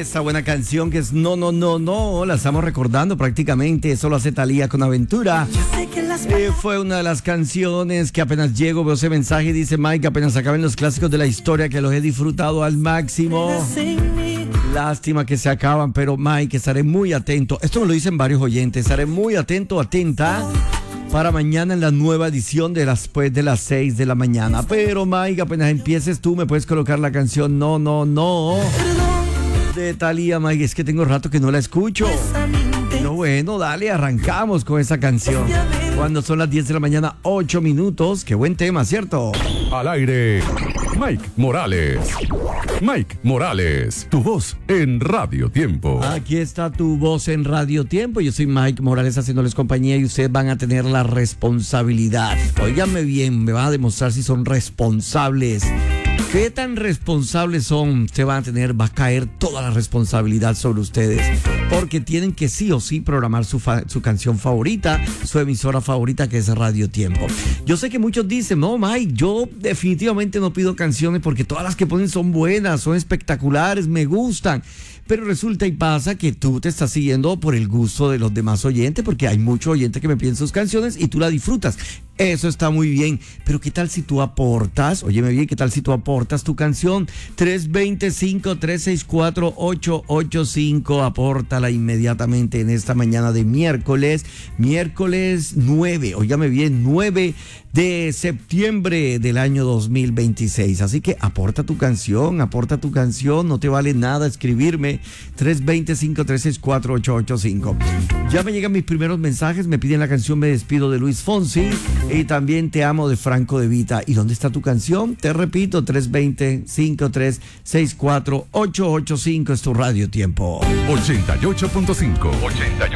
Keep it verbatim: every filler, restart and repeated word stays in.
esa buena canción que es No, No, No, No, la estamos recordando prácticamente, eso lo hace Thalía con Aventura. Eh, fue una de las canciones que apenas llego, veo ese mensaje y dice Mike, apenas acaben los clásicos de la historia que los he disfrutado al máximo. Lástima que se acaban, pero Mike, estaré muy atento. Esto me lo dicen varios oyentes, estaré muy atento, atenta para mañana en la nueva edición de las, pues, de las seis de la mañana. Pero Mike, apenas empieces tú, me puedes colocar la canción No, No, No de Thalía, Mike. Es que tengo rato que no la escucho. No, bueno, dale, arrancamos con esa canción. Cuando son las diez de la mañana, ocho minutos. Qué buen tema, ¿cierto? Al aire, Mike Morales. Mike Morales, tu voz en Radio Tiempo. Aquí está tu voz en Radio Tiempo. Yo soy Mike Morales haciéndoles compañía y ustedes van a tener la responsabilidad. Óiganme bien, me van a demostrar si son responsables. ¿Qué tan responsables son? Se van a tener, va a caer toda la responsabilidad sobre ustedes. Porque tienen que sí o sí programar su, fa- su canción favorita, su emisora favorita, que es Radio Tiempo. Yo sé que muchos dicen, no, Mike, yo definitivamente no pido canciones porque todas las que ponen son buenas, son espectaculares, me gustan. Pero resulta y pasa que tú te estás siguiendo por el gusto de los demás oyentes, porque hay muchos oyentes que me piden sus canciones y tú la disfrutas. Eso está muy bien, pero ¿qué tal si tú aportas? Óyeme bien, ¿qué tal si tú aportas tu canción? tres dos cinco, tres seis cuatro, ocho ocho cinco, apórtala inmediatamente en esta mañana de miércoles, miércoles nueve, óyame bien, nueve de septiembre del año dos mil veintiséis. Así que aporta tu canción, aporta tu canción, no te vale nada escribirme, tres dos cinco, tres seis cuatro, ocho ocho cinco. Ya me llegan mis primeros mensajes, me piden la canción Me Despido de Luis Fonsi. Y también Te Amo de Franco De Vita. ¿Y dónde está tu canción? Te repito, tres dos cinco, tres seis cuatro, ocho ocho cinco es tu Radio Tiempo. ochenta y ocho punto cinco. ochenta y ocho.